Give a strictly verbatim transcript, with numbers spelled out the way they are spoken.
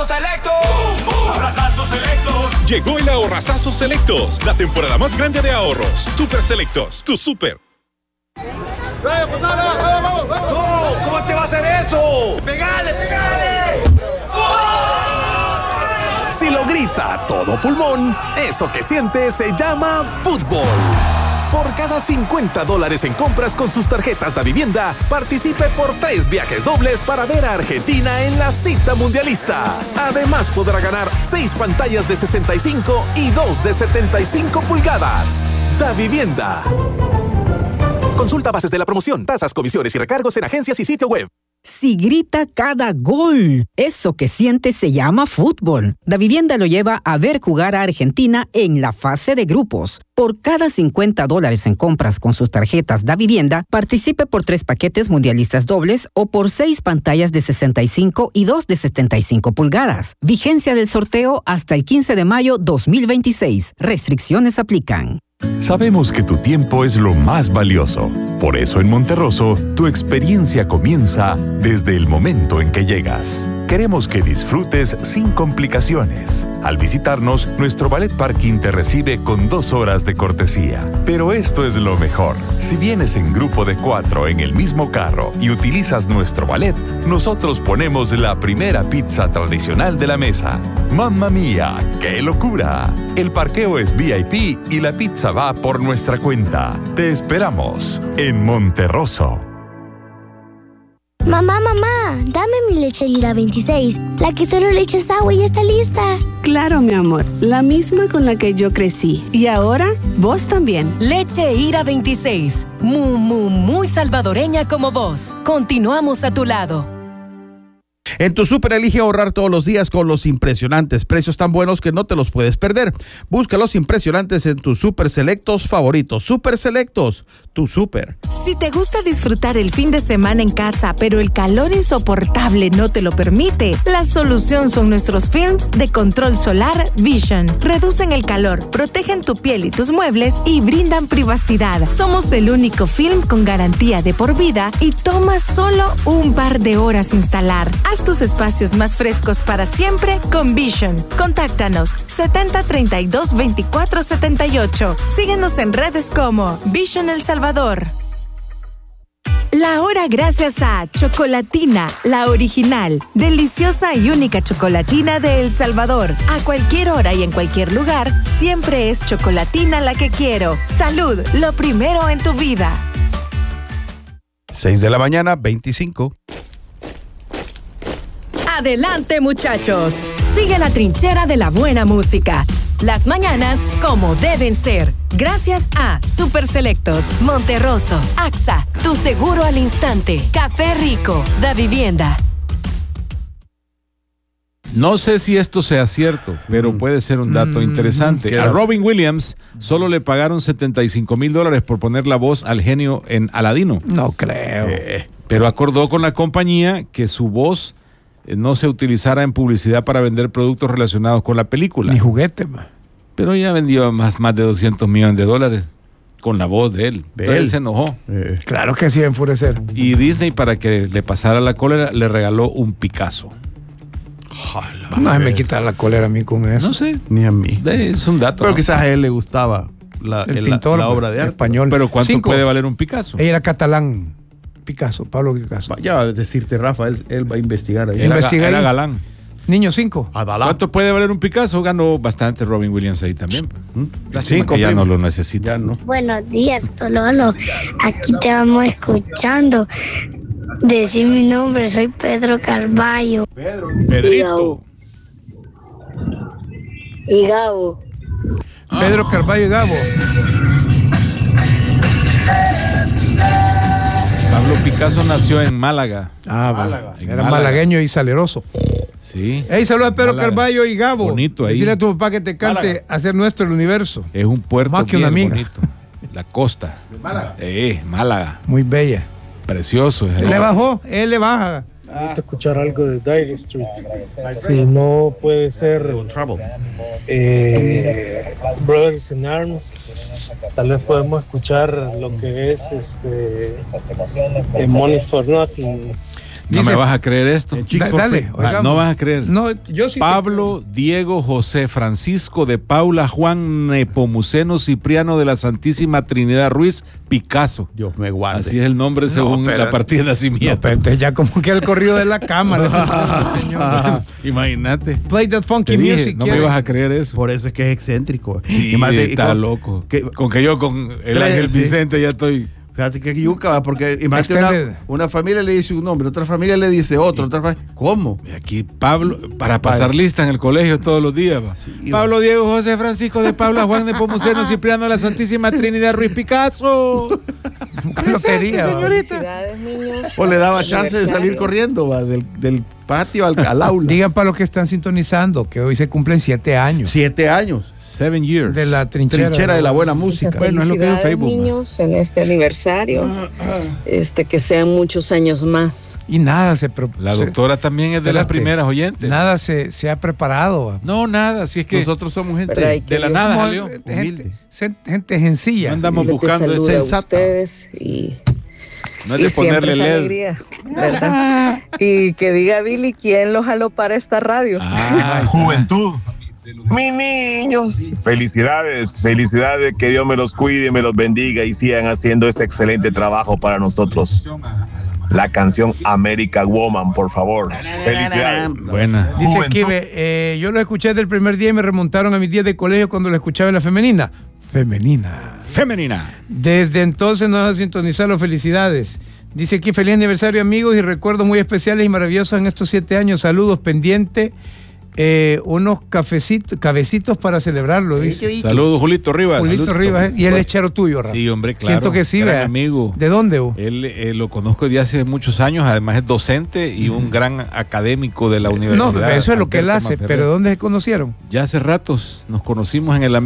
Selectos. Ahorrazazos Selectos. Llegó el Ahorrazazos Selectos, la temporada más grande de ahorros. Super Selectos, tu super. ¡Vamos, vamos, vamos! ¡No! ¿Cómo te va a hacer eso? ¡Pegale, pegale! ¡Oh! Si lo grita a todo pulmón, eso que siente se llama fútbol. Por cada cincuenta dólares en compras con sus tarjetas de vivienda, participe por tres viajes dobles para ver a Argentina en la cita mundialista. Además, podrá ganar seis pantallas de sesenta y cinco y dos de setenta y cinco pulgadas. Da Vivienda. Consulta bases de la promoción, tasas, comisiones y recargos en agencias y sitio web. Si grita cada gol, eso que siente se llama fútbol. Da Vivienda lo lleva a ver jugar a Argentina en la fase de grupos. Por cada cincuenta dólares en compras con sus tarjetas Da Vivienda, participe por tres paquetes mundialistas dobles o por seis pantallas de sesenta y cinco y dos de setenta y cinco pulgadas. Vigencia del sorteo hasta el quince de mayo dos mil veintiséis. Restricciones aplican. Sabemos que tu tiempo es lo más valioso. Por eso en Monterroso, tu experiencia comienza desde el momento en que llegas. Queremos que disfrutes sin complicaciones. Al visitarnos, nuestro Ballet Parking te recibe con dos horas de cortesía. Pero esto es lo mejor. Si vienes en grupo de cuatro en el mismo carro y utilizas nuestro ballet, nosotros ponemos la primera pizza tradicional de la mesa. ¡Mamma mía! ¡Qué locura! El parqueo es V I P y la pizza va por nuestra cuenta. Te esperamos en Monterroso. Mamá, mamá, dame mi leche Ira veintiséis, la que solo le echas agua y ya está lista. Claro, mi amor, la misma con la que yo crecí. Y ahora, vos también. Leche Ira veintiséis, muy, muy, muy salvadoreña como vos. Continuamos a tu lado. En tu Super elige ahorrar todos los días con los impresionantes precios tan buenos que no te los puedes perder. Busca los impresionantes en tus Super Selectos favoritos. Super Selectos, tu Super. Si te gusta disfrutar el fin de semana en casa, pero el calor insoportable no te lo permite, la solución son nuestros films de control solar Vision. Reducen el calor, protegen tu piel y tus muebles y brindan privacidad. Somos el único film con garantía de por vida y toma solo un par de horas instalar. Haz tus espacios más frescos para siempre con Vision. Contáctanos setenta treinta y dos veinticuatro setenta y ocho. Síguenos en redes como Vision El Salvador. La hora gracias a Chocolatina, la original, deliciosa y única chocolatina de El Salvador. A cualquier hora y en cualquier lugar, siempre es Chocolatina la que quiero. Salud, lo primero en tu vida. seis de la mañana, veinticinco. Adelante, muchachos. Sigue la trinchera de la buena música. Las mañanas como deben ser. Gracias a Super Selectos, Monterroso, A X A, tu seguro al instante, Café Rico, Da Vivienda. No sé si esto sea cierto, pero puede ser un dato mm, interesante. A Robin Williams solo le pagaron setenta y cinco mil dólares por poner la voz al genio en Aladino. No creo. Eh, pero acordó con la compañía que su voz no se utilizara en publicidad para vender productos relacionados con la película. Ni juguete, ma. Pero ya vendió más, más de doscientos millones de dólares con la voz de él. De Entonces él. él se enojó. Eh. Claro que sí, enfurecer. Y Disney, para que le pasara la cólera, le regaló un Picasso. Ojalá, no se me quita la cólera a mí con eso. No sé. Ni a mí. Es un dato. Pero ¿no? quizás a él le gustaba la, el el, pintor, la, la obra de arte. español. Pero ¿cuánto Cinco. puede valer un Picasso? Ella era catalán. Picasso, Pablo Picasso. Ya va a decirte, Rafa, él, él va a investigar ahí. Era, Investiga era ahí. galán. Niño cinco. ¿Cuánto puede valer un Picasso? Ganó bastante Robin Williams ahí también. Lástima Cinco, que ya primo. no lo necesita. Ya no. Buenos días, Tololo. Aquí te vamos escuchando. Decí mi nombre, soy Pedro Carballo. Pedro. Pedrito. Y Gabo. Pedro Carballo y Gabo. Pablo Picasso nació en Málaga. Ah, Málaga. Era Málaga. malagueño y saleroso. Sí. Hey, saludos a Pedro Málaga. Carballo y Gabo. Bonito ahí. Decirle a tu papá que te cante Málaga. Hacer Nuestro el Universo. Es un puerto Más que bien una amiga. bonito. La costa. Málaga. Eh, Málaga. Muy bella. Precioso. Es ahí. Le bajó, él le baja. Necesito escuchar algo de Dire Street. Si no puede ser eh, Brothers in Arms, tal vez podemos escuchar lo que es este eh, Money for Nothing. No Dice- me vas a creer esto. Da- dale, Ah, oigamos. no vas a creer. No, yo sí. Pablo, Diego, José, Francisco de Paula, Juan Nepomuceno, Cipriano de la Santísima Trinidad Ruiz, Picasso. Dios me guarde. Así es el nombre según pero- la partida de nacimiento. No, pero entonces ya como que el corrido de la cámara. Señor. Imagínate. Play that funky Te dije, music. no me ¿quiere? ibas a creer eso. Por eso es que es excéntrico. Sí, Y más de- está con- loco. que- con que yo con el Tres, Ángel sí. Vicente ya estoy... Fíjate que yuca, va, porque imagínate Es que una, le- una familia le dice un nombre, otra familia le dice otro, otra familia. ¿Cómo? Y aquí Pablo, para pasar lista en el colegio todos los días. Va. Sí, Pablo, Diego, José, Francisco de Paula, Juan Nepomuceno, Cipriano de la Santísima Trinidad Ruiz, Picasso. Lo quería. va. O le daba chance de salir corriendo va, del, del patio al, al aula. Digan para los que están sintonizando que hoy se cumplen siete años Siete años. Seven years. de la trinchera. Trinchera de la buena música. Bueno, es lo que digo en Felicidades, Facebook. ma. niños, en este aniversario, este que sean muchos años más. Y nada se, pre- La se- doctora también es de las espérate, primeras oyentes. Nada se, se ha preparado. va. No, nada. Si es que Nosotros somos gente ¿Verdad? Y que de la Dios nada Como salió. gente, humilde. sen- gente sencilla. No andamos les buscando saluda ese a sensata. ustedes y, No es y de siempre ponerle esa L E D. alegría, ¿verdad? Y que diga Billy quién lo jaló para esta radio. Ah, Juventud. Mis niños, felicidades, felicidades, que Dios me los cuide, me los bendiga y sigan haciendo ese excelente trabajo para nosotros. La canción America Woman, por favor. Felicidades. buena. Dice Juventud. Kibe, eh, yo lo escuché desde el primer día y me remontaron a mis días de colegio cuando lo escuchaba en la femenina. Femenina. Femenina. Desde entonces nos ha sintonizado. Felicidades. Dice aquí, feliz aniversario amigos y recuerdos muy especiales y maravillosos en estos siete años. Saludos, pendiente. Eh, unos cafecitos, cabecitos para celebrarlo, dice. Saludos, Julito Rivas. Julito Saludos. Rivas, ¿eh? Y él es chero tuyo, Rafa. Sí, hombre, claro. Siento que sí, gran vea. amigo. ¿De dónde? vos? Él eh, lo conozco de hace muchos años, además es docente y un gran académico de la universidad. No, eso es lo que él Alberto hace, Maferrer. pero ¿dónde se conocieron? Ya hace ratos nos conocimos en el ambiente.